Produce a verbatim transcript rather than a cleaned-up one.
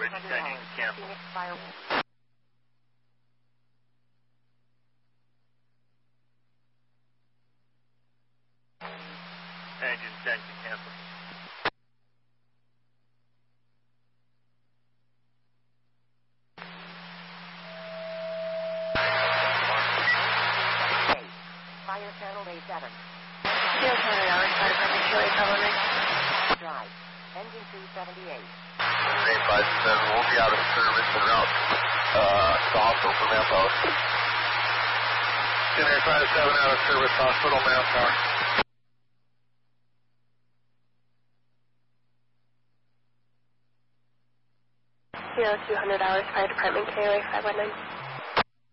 Engine ten, you can cancel. Phoenix Fire. Engine ten, you can cancel. Fire Channel A seven. Zero seven hours, fire department, Q A five one nine. Drive. Engine two seventy-eight. eight five seven, we'll be out of service en route uh, to hospital for manpower. ten eight five seven out of service, hospital manpower. Zero two hundred hours, fire department, K O A five one nine.